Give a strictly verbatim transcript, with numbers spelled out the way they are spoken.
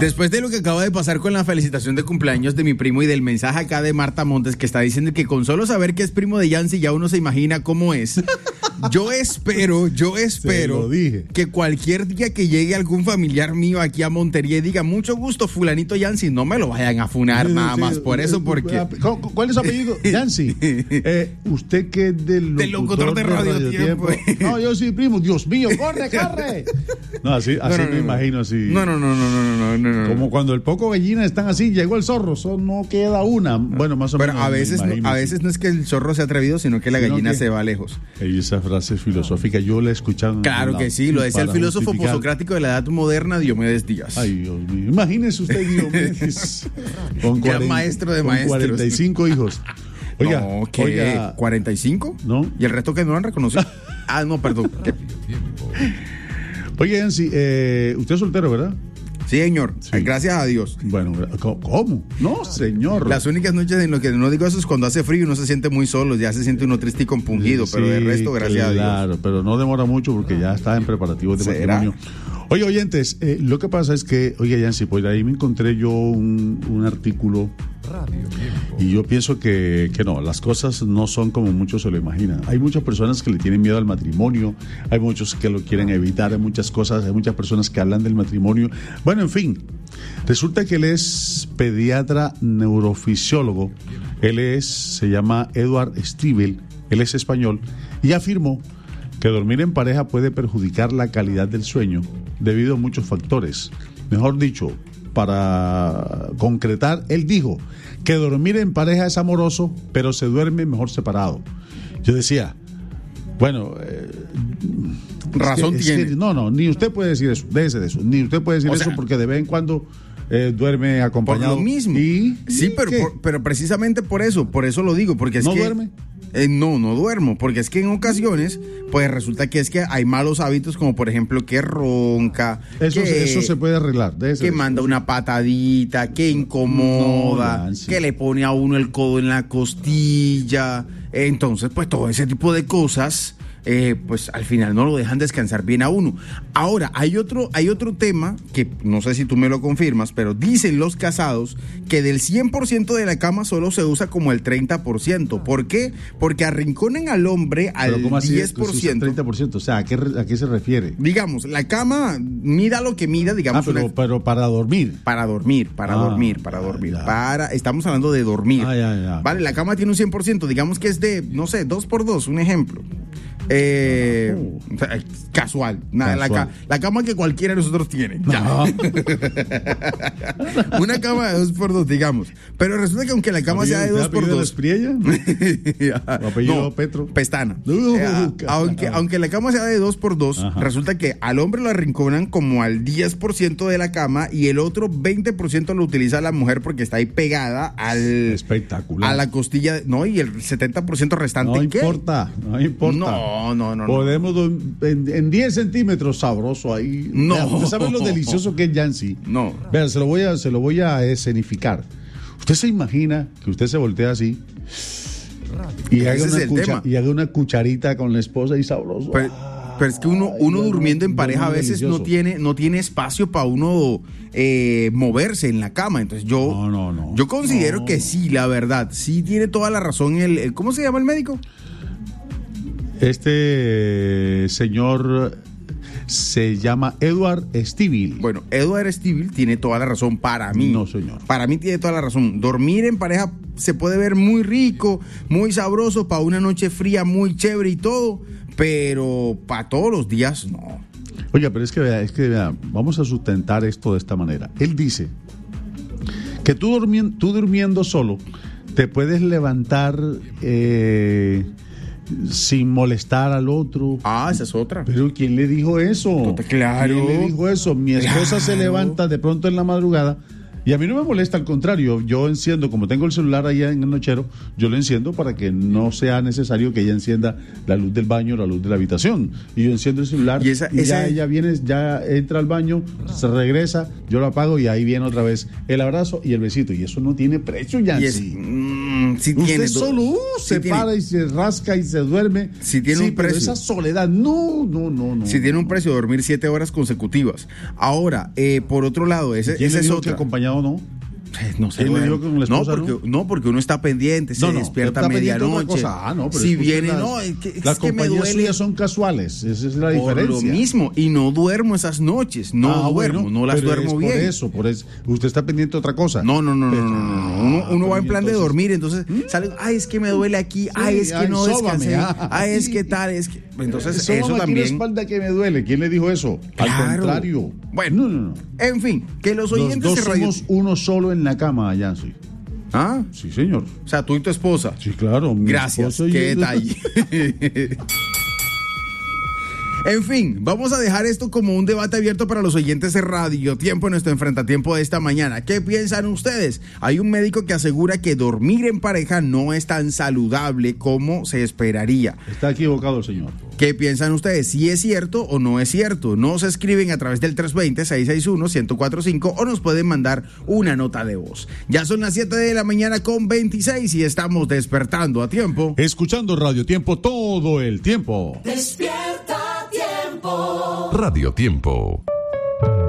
Después de lo que acaba de pasar con la felicitación de cumpleaños de mi primo y del mensaje acá de Marta Montes que está diciendo que con solo saber que es primo de Yancy ya uno se imagina cómo es. Yo espero, yo espero que cualquier día que llegue algún familiar mío aquí a Montería y diga mucho gusto fulanito Yancy, no me lo vayan a funar sí, nada sí, más por eso porque... ¿Cuál es su apellido? Yancy. Eh, usted que es del locutor, del locutor de Radio, Radio Tiempo. Tiempo. No, yo soy primo. Dios mío, corre, corre. No, así, así no, no, me no, imagino así. No, no, no, no, no, no, no, no. Como cuando el poco gallinas están así, llegó el zorro, so no queda una. Bueno, más o Pero menos. Pero a veces, no, a veces no es que el zorro sea atrevido, sino que la gallina que, se va lejos. Y esa frase filosófica, yo la he escuchado. Claro que sí, lo decía el filósofo posocrático de la edad moderna, Diomedes Díaz. Ay, Dios mío. Imagínese usted, Diomedes. Con cuarenta, maestro de con maestros. cuarenta y cinco hijos. Oiga, no, ¿qué? Oiga, ¿cuarenta y cinco? No. ¿Y el resto que no han reconocido? Ah, no, perdón. Oye, Yancy, eh, usted es soltero, ¿verdad? Sí, señor. Sí. Gracias a Dios. Bueno, ¿cómo? No, señor. Las únicas noches en lo que no digo eso es cuando hace frío y uno se siente muy solo, ya se siente uno triste y compungido, sí, pero de resto, gracias claro, a Dios. Claro, pero no demora mucho porque ya está en preparativos de matrimonio. Oye, oyentes, eh, lo que pasa es que, oye, Yancy, pues ahí me encontré yo un, un artículo y yo pienso que, que no, las cosas no son como muchos se lo imaginan. Hay muchas personas que le tienen miedo al matrimonio, hay muchos que lo quieren evitar, hay muchas cosas, hay muchas personas que hablan del matrimonio. Bueno, en fin, resulta que él es pediatra neurofisiólogo, él es, se llama Edward Stiebel, él es español y afirmó que dormir en pareja puede perjudicar la calidad del sueño debido a muchos factores. Mejor dicho, para concretar, él dijo que dormir en pareja es amoroso, pero se duerme mejor separado. Yo decía, bueno, eh, razón es que, tiene. Es que, no, no, ni usted puede decir eso, déjese de eso, ni usted puede decir o eso sea, porque de vez en cuando eh, duerme acompañado. Por lo mismo. ¿Y? Sí, pero, por, pero precisamente por eso, por eso lo digo, porque es ¿No que... duerme? Eh, no, no duermo, porque es que en ocasiones, pues resulta que es que hay malos hábitos, como por ejemplo que ronca, eso, que, eso se puede arreglar, que eso. manda una patadita, que incomoda, no, que le pone a uno el codo en la costilla, entonces pues todo ese tipo de cosas, eh, pues al final no lo dejan descansar bien a uno. Ahora, hay otro, hay otro tema, que no sé si tú me lo confirmas, pero dicen los casados que del cien por ciento de la cama solo se usa como el treinta por ciento. ¿Por qué? Porque arrinconan al hombre al diez por ciento. treinta por ciento, o sea, ¿a qué, ¿a qué se refiere? Digamos, la cama, mida lo que mida, digamos. Ah, pero, una... pero para dormir. Para dormir, para ah, dormir, para dormir. Ya. Para, estamos hablando de dormir. Ah, ya, ya. Vale, la cama tiene un cien por ciento, digamos que es de, no sé, dos por dos, un ejemplo. Eh, uh, casual, Nada, casual. La, la cama que cualquiera de nosotros tiene. No. Una cama de dos por dos, digamos. Pero resulta que aunque la cama sea de dos por dos. ¿Espriella? ¿O apellido no, Petro? Pestana. Uh, eh, aunque, aunque la cama sea de dos por dos, ajá, resulta que al hombre lo arrinconan como al diez por ciento de la cama y el otro veinte por ciento lo utiliza la mujer porque está ahí pegada al. Espectacular. A la costilla. No, y el setenta por ciento restante. No ¿qué? importa, no importa. No. No, no, no. Podemos no. En, en diez centímetros sabroso ahí. No. Vea, ¿usted sabe lo delicioso que es Yancy? No. Vean, se lo voy a, se lo voy a escenificar. Usted se imagina que usted se voltea así y haga, una cucha, y haga una cucharita con la esposa y sabroso. Pero, pero es que uno, uno Ay, durmiendo en pareja a veces delicioso. no tiene, no tiene espacio para uno eh, moverse en la cama. Entonces yo, no, no, no. yo considero no. que sí, la verdad, sí tiene toda la razón el, el ¿cómo se llama el médico? Este señor se llama Edward Stiebel. Bueno, Edward Stiebel tiene toda la razón para mí. No, señor. Para mí tiene toda la razón. Dormir en pareja se puede ver muy rico, muy sabroso, para una noche fría muy chévere y todo, pero para todos los días no. Oiga, pero es que vea, es que vea, vamos a sustentar esto de esta manera. Él dice que tú, durmi- tú durmiendo solo te puedes levantar eh, sin molestar al otro. Ah, esa es otra. Pero ¿quién le dijo eso? Claro. ¿Quién le dijo eso? Mi esposa claro. se levanta de pronto en la madrugada y a mí no me molesta, al contrario, yo enciendo, como tengo el celular allá en el nochero, yo lo enciendo para que no sea necesario que ella encienda la luz del baño o la luz de la habitación. Y yo enciendo el celular y, esa, y esa... ya ella viene, ya entra al baño, se regresa, yo lo apago y ahí viene otra vez el abrazo y el besito. Y eso no tiene precio, Yancy. Es, mmm, Si Usted tiene, solo uh, si se tiene, para y se rasca y se duerme. Si tiene sí, un precio. Pero esa soledad, no, no, no, no. Si tiene un precio de dormir siete horas consecutivas. Ahora, eh, por otro lado, ese, ¿Quién ese le es dijo otro. que acompañado no? No sé, ¿Quién le dijo que con la esposa, no, porque, no? porque uno está pendiente, se No, no, despierta a está pendiente de otra medianoche. cosa. Ah, no, pero si es que viene, la- no, es que, es las que me compañías duele. suyas son casuales, esa es la Por diferencia. lo mismo, y no duermo esas noches, no Ah, duermo, bueno, no las pero duermo es bien. Por eso, por eso. Usted está pendiente de otra cosa. No, no, no, no, Pero- no, no, no. Uno, uno va en plan de entonces- dormir, entonces sale, ay, es que me duele aquí, ay, es que ay, no sóbame, descansé, ah, ay, es sí. que tal, es que. Entonces, Sóbame eso aquí también. la espalda que me duele. ¿Quién le dijo eso? Al Claro. contrario. Bueno, no, no, no. en fin, que los Los oyentes dos de radio. somos uno solo en la cama, Yancy. Ah, Sí, señor. o sea, tú y tu esposa. Sí, claro. mi Gracias, esposo y qué yo- detalle. En fin, vamos a dejar esto como un debate abierto para los oyentes de Radio Tiempo en nuestro enfrentatiempo de esta mañana. ¿Qué piensan ustedes? Hay un médico que asegura que dormir en pareja no es tan saludable como se esperaría. Está equivocado el señor. ¿Qué piensan ustedes? ¿Si es cierto o no es cierto? Nos escriben a través del tres dos cero, seis seis uno, uno cero cuatro cinco o nos pueden mandar una nota de voz. Ya son las siete de la mañana con veintiséis y estamos despertando a tiempo. Escuchando Radio Tiempo todo el tiempo. Despierta tiempo. Radio Tiempo.